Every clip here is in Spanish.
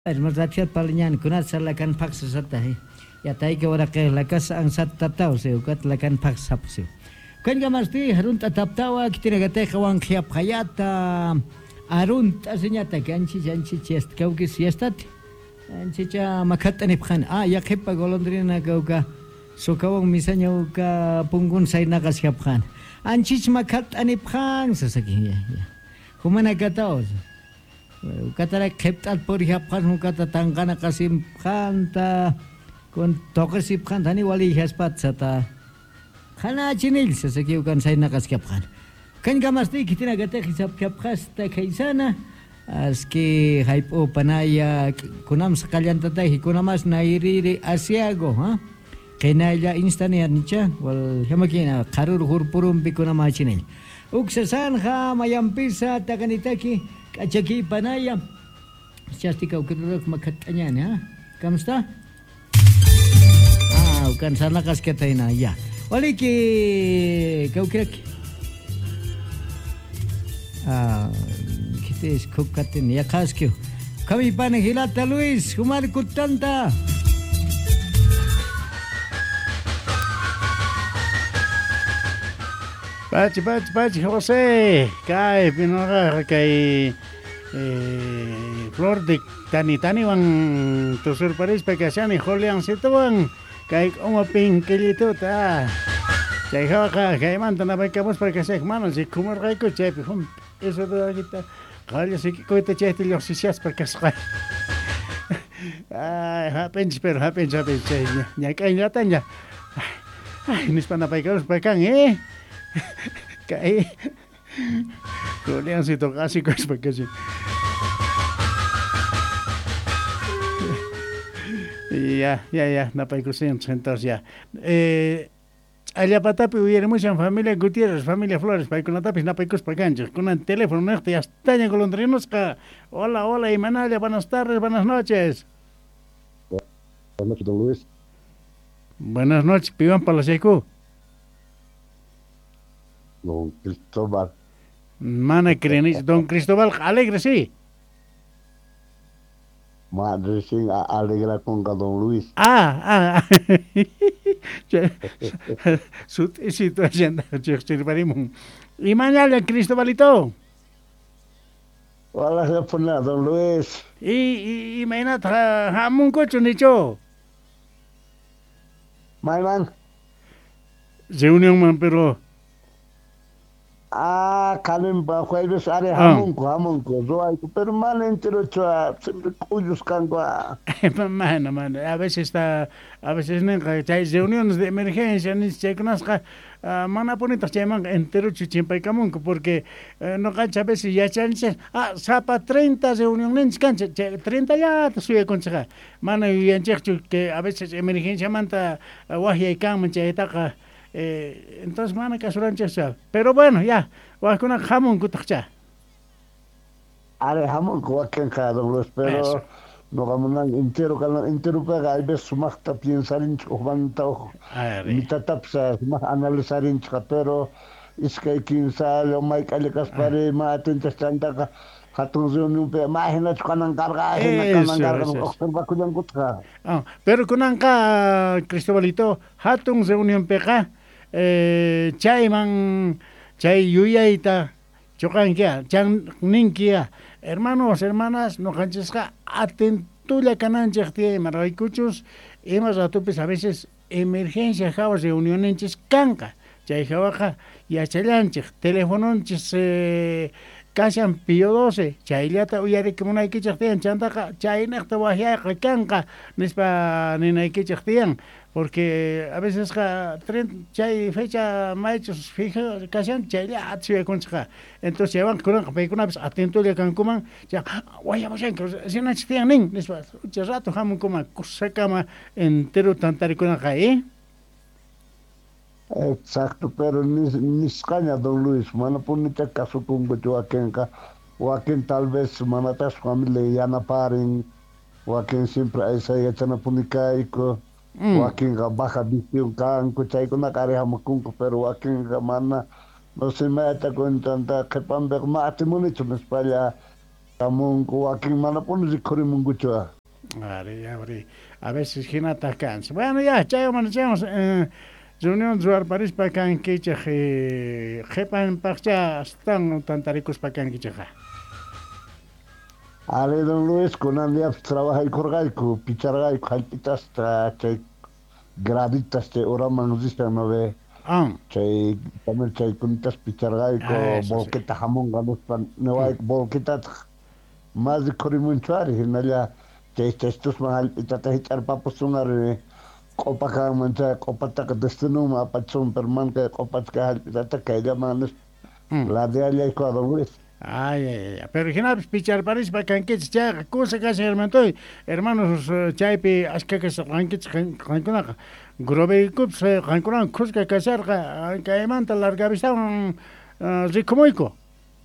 Hermosatiat palinyan kunat salakan paksa satahi. Ya tai ke ora ke lakas ang sat tatau se ukat lakan paksa se. Kan gamasti harun tatap tawa kitira gate kawang khiap khayata arun asinyata ganchi janchi chest kau ki siestat. Anchi cha makat ani phan ya khipa golondrina gauka so kawang misanya uka punggun sai nagas khiap khan. Anchi makat ani phan sasaki ya. Humana katao. Katara kheptat por hiapkan hukata tangkana kasim khanta kon tokasip khan thani wali haspat sata khana chinil sesaki ukan sai nakas khapkan kan gamasti kitina gate hisap khapkas ta khaisana aski haipo panaya kunam sekalian tata hikunamas nairi asiago ha kenaya instania nicha wal hamakina karur hurpurum bikunama chinil uksasan ha mayampisa takanitaki Kacaki panaya. Siasti kau keruk makatanya ha. Kamusta? Bukan sana kas kataina ya. Waliki kau kira kita skop katin ya kaskio. Kami panah hilata Luis Kumar Kutanta. Pachi, José, kay pinaka kay flor de tani wang tusur paris pagkasyan holiang situang kay umaping kilito ta. Chay haka kay man tanabay kamos pagkasyak manon si kumar kay ko chay pihum eso to kita kaya si ko ito chay tilok si siyas pagkasakay. Happens chay niya kay ngatan niya. Inis pa napay kamos pagkang Kay Kuliang si Tokasi ko kasi. Ya, napay ko siya entonces ya. Allá patapi hubiéramos en familia Gutiérrez, familia Flores, para con la tapis napay ko paganjo, con el teléfono este hasta en golondrinos ka. Hola, Imanaya, buenas tardes, buenas noches. Buenas noches, don Luis. Buenas noches, piban para la secu. Don Cristóbal. Mana crenis, don Cristóbal, alegre, sí. Madre, sí, alegra con don Luis. Su situación, y mañana, Cristóbalito. Hola, don Luis. Y imagínate, jamón cocho, nicho. Man. Reunión, man, pero. Kalim ba jueves are hamon ko pero mal entero choa siempre cuyos cangua. Man, a veces no hay reuniones de emergencia ni se conozca mana bonita llaman entero chimpay camonco porque no cancha a veces ya chances sapa 30 reuniones cancha 30 ya te sube conseja mana y que a veces emergencia manta wahia y cam mancha entonces mana casurancha pero bueno ya wa kuna jamón kutakcha Are hamon ko aken ka don Luis pero no gamunan entero pega hay veces sumachta piensarin chobanta mitatapsa más analizarin pero es que quinza lo mai kalikas pare ma atentas tanta ka hatun reunion pe mahina kanan carga kanan kutka pero kunan ka Cristobalito hatun reunion peka chay yuyaita chocanquia chan ninquia hermanos hermanas no canchesca atentulla cananchectie marraicuchos hemos atopes a veces emergencia jawas reunionenches canca chay jawaja y achalanchech telefononches Kashan Pío 12, chaylata uyari que una iquichatian chantaca, chaynecta wahia canca, nespa nena iquichatian, porque a veces chay fecha maichos fija kashan chayla atsuya concha. Entonces llevan con una vez atento le cancuman, ya waya mosen que si no chatian nin, nespa un rato jamon coma cama entero tantari con Exacto, pero ni escaña, don Luis, mana punita caso con Joaquín, Joaquín tal vez mana tas familia ya na parin, Joaquín siempre hay saya chana punika iko, Joaquín ga baja visión kan kuchay ko nakare hamakungko pero Joaquín ga mana no se meta con tanta que pamber mate municho en España Tamón Joaquín Manapón y Corimungucha. A veces Ginata cansa. Bueno, ya, chao, manchamos. Reunión Zuar París para can Kicha, Jepan Pacha, están tantaricos para can Kicha. Ale, don Luis, con Andia trabaja y corgaico, pichargaico, halpitas, graditas, oraman, nos dicen, no ve. Chay, también chay, cunitas, pichargaico, bolqueta, jamón, ganos, no hay bolqueta, más de Corimunchuari, en allá, chay, estos más halpitas, hichar papos, una Copa ka mancha copa ta ka destino ma pachon perman ka copa ka halpita ta ka llaman la de allá y cuando Luis. Ay, pero original pichar París para can Kicha, ya, cosa que se hermantoy, hermanos, chaypi, asca que se ranquich, rancuna, grobe cups, rancuna, cusca casar, que manta larga vista, ricomoico.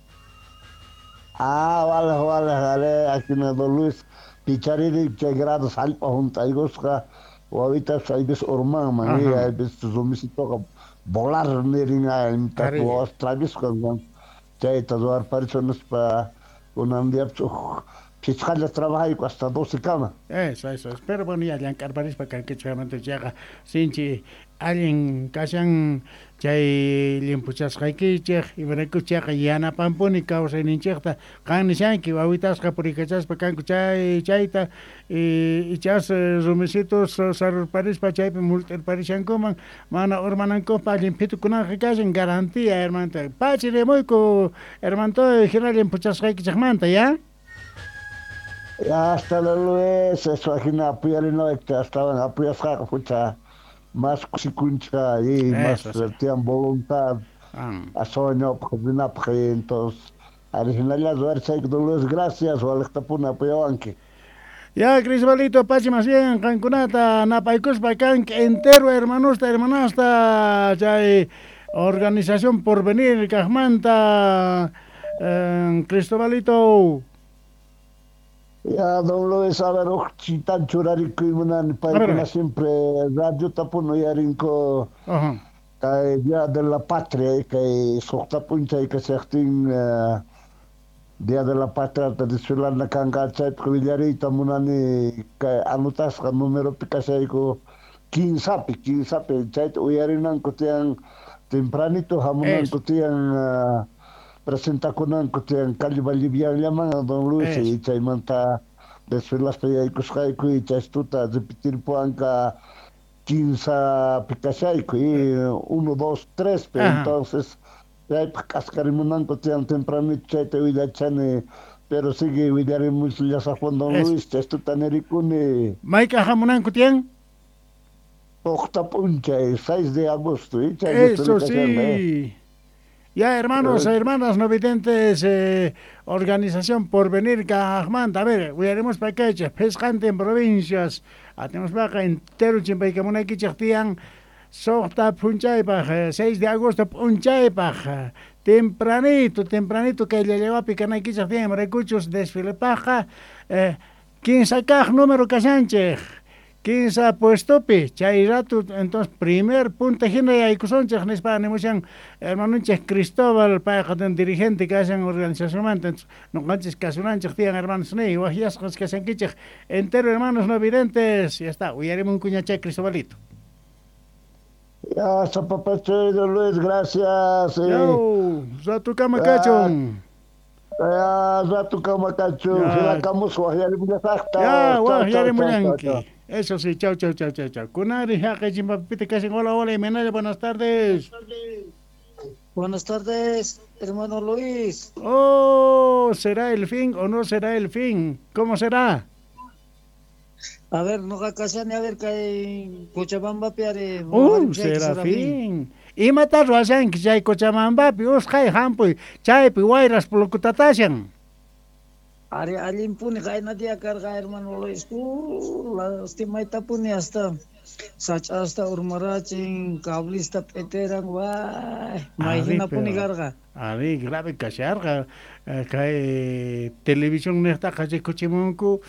Vale, aquí no don Luis, pichari que grados alpa junta y gosca. O ahorita hay veces orman, man, hay veces zomisito volar neringa en tapo astrabis con chay taduar personas para un día fiscal trabaja y hasta 12 camas. Eso, pero bueno, ya le encargaré para que solamente llega sinchi alguien casan chay limpuchas haiki chej y veré chej yana pamponi causa en incheta gan shanki awitas kapurikachas para que chayta y chas rumesitos sar paris para chay multer parishan coman mana ormanan ko pa limpito kuna casan garantía hermano pachi de moico hermano general limpuchas haiki chejmanta ya. Ya hasta Luis, eso aquí no apoyar no estaban apoyar pucha más psikuncha y más tienen voluntad a soñar porque entonces original las versas que Luis gracias o al tapuna apoyo anque. Ya Crisbalito pachi más bien cancunata napaicus pacan entero hermanos hermanasta ya organización por venir Cajmanta Cristobalito. Ya, don Luis, a ver, tan churarico y para siempre radio tapuno y arinco Día de la Patria, que sokta puncha y que se actin Día de la Patria, te disulan na kanga chat ko villarita munani que anotas ka número pikasaico 15 chat uyarinan ko tiang tempranito hamunan ko tiang presenta kunan ko tiang Cali Bolivian llaman a don Luis y chaimanta desfilas pe y kuskaiku y chastuta repetir puanca 15 pikasaiku y 1 2 3 entonces ya cascarimunan ko tiang tempranito chaite chane pero sigue huyarimus ya sa don Luis chastuta nerikuni Maika hamunan ko tiang Octa puncha 6 de agosto y eso sí. Ya, hermanos, hermanas no videntes, organización por venir Cajmán, a ver, huiremos para que pescante en provincias, tenemos para entero chimpaikamuna aquí chachtian, sota punchaipa, 6 de agosto punchaipa, tempranito que le lleva a picar aquí chachtian, recuchos desfile paja, 15 caj número casanche. 15 puesto pi chairatu entonces primer punto gina y kusonche en España muchan hermano Cristóbal para que dirigente que hacen organización entonces no ganches casunan chetian hermanos nei wahias que hacen kiche entero hermanos no videntes ya está huyaremos un cuñache Cristóbalito ya sapapache de Luis gracias yo za tu cama cachón ya za tu cama cachón la camus wahiaremos ya está ya wahiaremos yanki. Eso sí, chao. Kunari, jaque, chimpapite, casi hola, y menale, buenas tardes. Buenas tardes, hermano Luis. Oh, ¿será el fin o no será el fin? ¿Cómo será? A ver, no cacasan, a ver, que Cochabamba piare. Será fin. Y matar rasan, que hay Cochabamba, pius, jai, hampu, chai, piwairas, pulocutatashan. Alin pun kaya na dia karga hermano Luis lastimai tapuni hasta urmaraching kablista peterang wah mahina puni karga ari grave kasarga kay televisión nesta kaje kuchimunku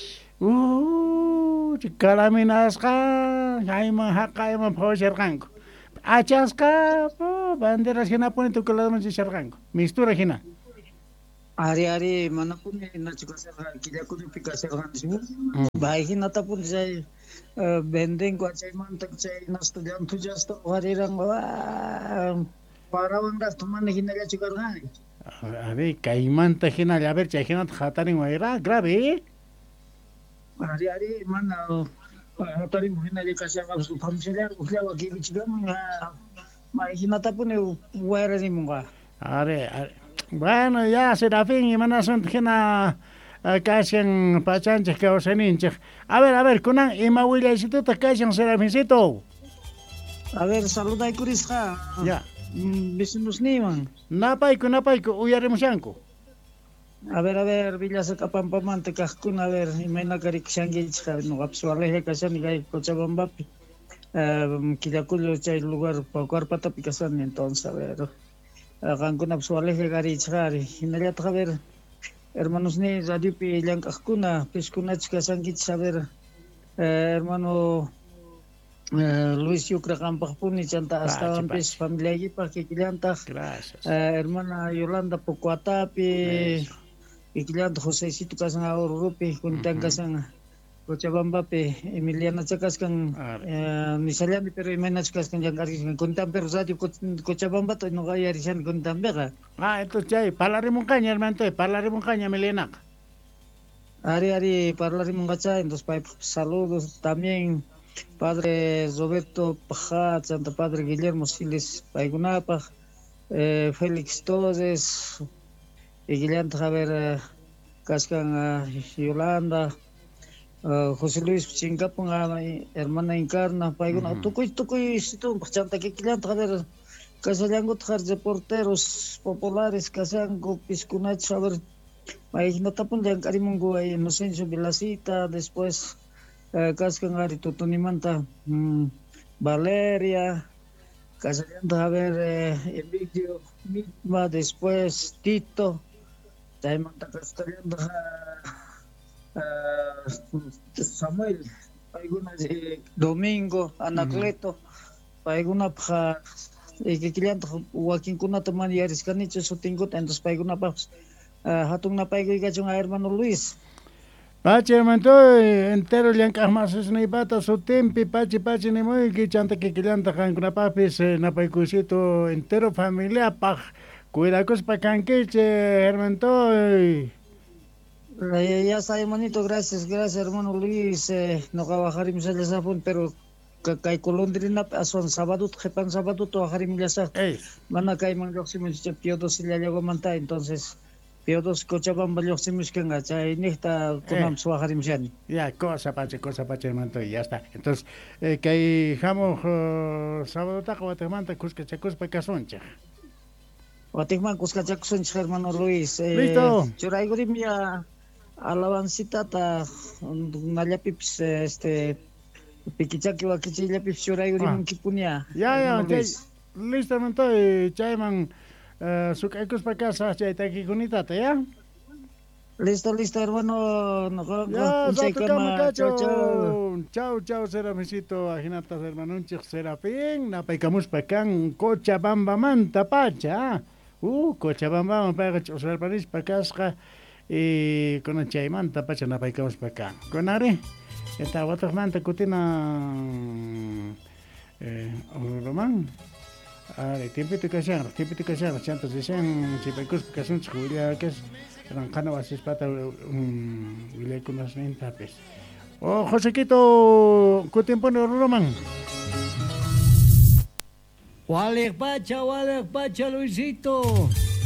kalaminas ka kayma phosherganko achaska banderas hina puni tu kalaminas sherganko mistura hina Hari-hari mana pun nachikaserhan kilakuni pikaserhan simu. Bahin nata pun saya bendeng ko chay mantak chay na estudiante justo harirang para wang das tuman hinala chikarhan. A ver, caimanta hinala, a ver, chay hinat hatarin waira, grave. Hari-hari mana hatarin hinala kasama su famsilar uklawa kibichigam hinata pun waira ni munga. Are, bueno, ya Serafín y mana son hina Kashan pachanchik kawsaninchik. A ver, kunan ima willaysituta kashan Serafincito. A ver, saluday kurisqa. Ya. Vecinos niman. Napayku, uyarimushanku. A ver, Villaseca Pampamante kajkuna, a ver, imayna karikishankichqa, nuqapis walaje kashani kay Cochabambapi. Killakullu chay lugar Cuarpatapi kasani, entonces, a ver, qankunapis walaje karichqari. Hinallataq, a ver, hermanos ni radiopi llank'aqkuna piskunachis kasankichis, a ver, hermano Luis Yucra qampaqpuni chanta astawanpis familiaykipaq kikillantaq. Gracias. Hermana Yolanda Pocuatapi kikillantaq Josécito kasan Urupi kuntan kasan Cochabambapi Emiliana chakaskan Nisallami pero imaynachus kaskan llankariskan kuntan pero radio Cochabambata nuqa yarishan kuntanpiqa. Entonces chay parlarimunqaña hermanto, parlarimunqaña Emiliana. Ari parlarimunqacha, entonces saludos también Padre Roberto Paja, Santa Padre Guillermo Siles Paigunapaj, Félix Torres, Guillermo Javier Cascan Yolanda, José Luis Chincapun, hermana Encarna, Paiguna, Tucuy, Chanta que Guillermo Javier Casalango, reporteros populares, Casango, Piscunach, Javier, Maignotapan, Yancarimungo, Inocencio Vilacita, después. Cascan Ari Tutunimanta, Valeria, Casallanta, a ver, Emilio, Mitma, después Tito, Taimanta Castellando, Samuel, Paiguna Domingo, Anacleto, Paiguna que Kilianta, Joaquín Cunata Maniaris, Canicho, Sotingut, and the Paiguna Paps, Hatung Napaigo y Gachung, hermano Luis. Pachi hermanto entero llank'aqmasas nipata sutimpi pachi ni muy que chanta que llanta kankunapapis napaykusito entero familia paj cuidakuspa kankiche hermanto. Ya está hermanito, gracias hermano Luis, no trabajarimos el desafón pero kay Colondrina son sábado jepan sábado trabajarimos ya mana kay mangroximos Piodos y la llegó manta entonces Piodos Cochabamba yoximos que ngacha y nesta kunam trabajarimos ya ni. Ya cosa pache hermanto y ya está. Entonces kay jamo sábado ta Guatemala kuskachacus pa kasoncha. Guatemala kuskachacus hermano Luis. Listo. Churaygurimia alabancita ta nallapipis pikichaki wakichillapipis churaygurim kipunia. Ya listo hermanto chayman sukaikus pa casa chaytaki kunitata ya. Listo hermano. Ya chao Serafincito ajinatas hermanunchik Serafín napaykamus pa kan Cochabamba manta pacha. Cochabamba man paga chusarpanis pa kasqa y con chaymanta pacha napaykamus pa kan. Konari eta watak manta kutina Roman. Tiempito kashan, chantas dicen si pecus kasun chulia que es rancana basis pata le kunas tapes. Josequito, ¿qué tiempo no Roman? Walek pacha Luisito.